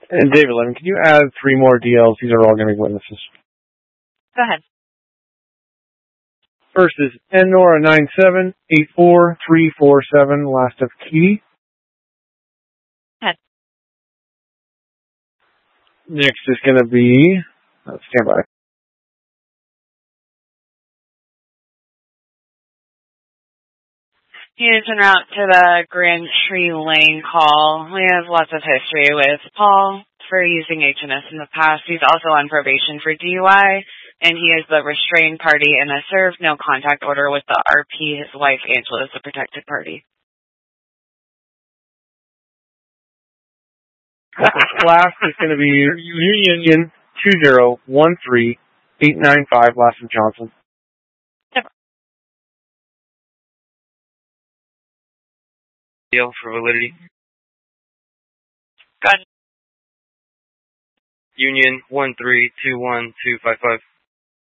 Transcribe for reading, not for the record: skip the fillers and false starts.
And David Levin, can you add 3 more DLs? These are all going to be witnesses. Go ahead. First is Nora 9784347, last of Kitty. Go ahead. Next is going to be, stand by. He is en route to the Grand Tree Lane call. We have lots of history with Paul for using HNS in the past. He's also on probation for DUI, and he is the restrained party in a served no contact order with the RP. His wife, Angela, is the protected party. Last is going to be Union 2013895, last of Johnson. Deal for validity. Go ahead. Union 1321255.